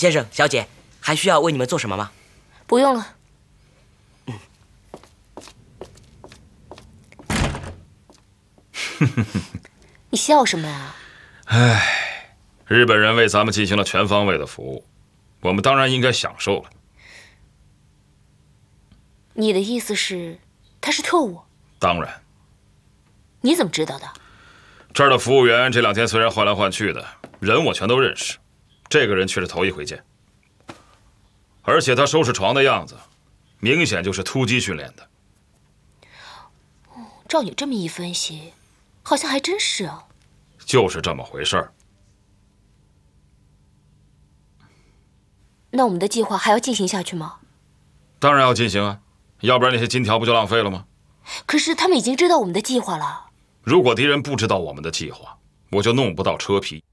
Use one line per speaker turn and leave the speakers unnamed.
先生、小姐，还需要为你们做什么吗？
不用了。你笑什么呀？
唉，日本人为咱们进行了全方位的服务，我们当然应该享受了。
你的意思是，他是特务？
当然。
你怎么知道的？
这儿的服务员这2天虽然换来换去的，人我全都认识，这个人却是头一回见。而且他收拾床的样子，明显就是突击训练的。
照你这么一分析，好像还真是啊。
就是这么回事儿。
那我们的计划还要进行下去吗？
当然要进行啊，要不然那些金条不就浪费了吗？
可是他们已经知道我们的计划了。
如果敌人不知道我们的计划，我就弄不到车皮。